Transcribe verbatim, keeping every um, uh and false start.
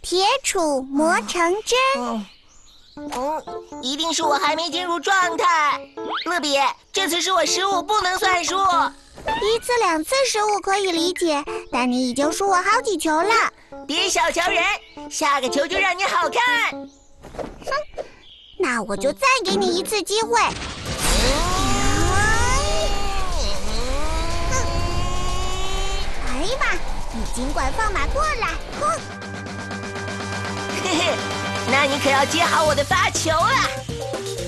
铁杵磨成针。 嗯嗯，一定是我还没进入状态。乐比，这次是我失误，不能算数。 一次两次失误可以理解，但你已经输我好几球了。 别小瞧人，下个球就让你好看。 哼，那我就再给你一次机会。哎呀妈！你尽管放马过来。哼。 嘿嘿，那你可要接好我的发球啊！